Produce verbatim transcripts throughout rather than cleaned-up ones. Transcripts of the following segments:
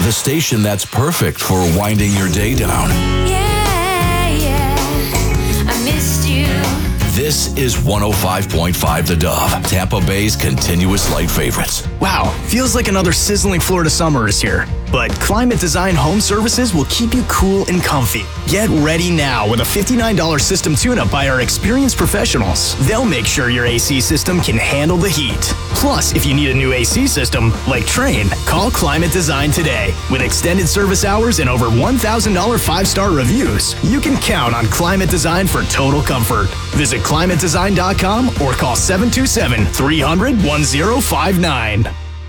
the station that's perfect for winding your day down. Yeah, yeah, I missed you. This is one oh five point five The Dove, Tampa Bay's continuous light favorites. Wow, feels like another sizzling Florida summer is here. But Climate Design Home Services will keep you cool and comfy. Get ready now with a fifty-nine dollars system tune-up by our experienced professionals. They'll make sure your A C system can handle the heat. Plus, if you need a new A C system, like Trane, call Climate Design today. With extended service hours and over one thousand dollars five-star reviews, you can count on Climate Design for total comfort. Visit climate design dot com or call seven two seven, three hundred, ten fifty-nine.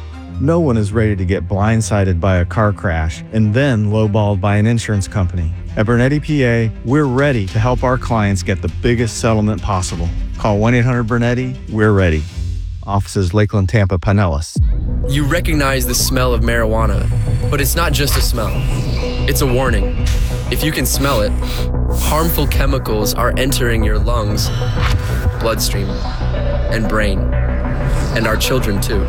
No one is ready to get blindsided by a car crash and then lowballed by an insurance company. At Bernetti P A, we're ready to help our clients get the biggest settlement possible. Call one eight hundred Bernetti, we're ready. Offices Lakeland, Tampa, Pinellas. You recognize the smell of marijuana, but it's not just a smell. It's a warning. If you can smell it, harmful chemicals are entering your lungs, bloodstream, and brain, and our children too.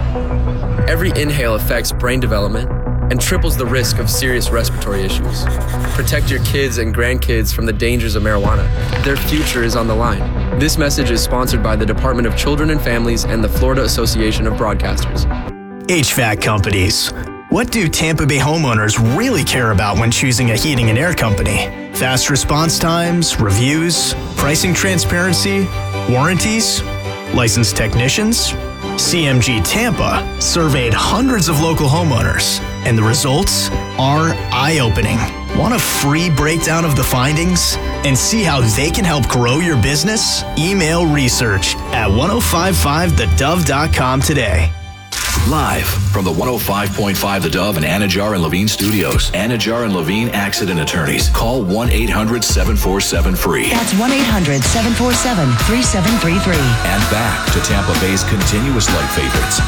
Every inhale affects brain development and triples the risk of serious respiratory issues. Protect your kids and grandkids from the dangers of marijuana. Their future is on the line. This message is sponsored by the Department of Children and Families and the Florida Association of Broadcasters. H V A C companies. What do Tampa Bay homeowners really care about when choosing a heating and air company? Fast response times, reviews, pricing transparency, warranties, licensed technicians? C M G Tampa surveyed hundreds of local homeowners, and the results are eye-opening. Want a free breakdown of the findings and see how they can help grow your business? Email research at ten fifty-five the dove dot com today. Live from the one oh five point five The Dove and Anajar and Levine studios. Anajar and Levine Accident Attorneys. Call one eight hundred, seven four seven, free. That's one eight hundred, seven four seven, three seven three three. And back to Tampa Bay's continuous light favorites.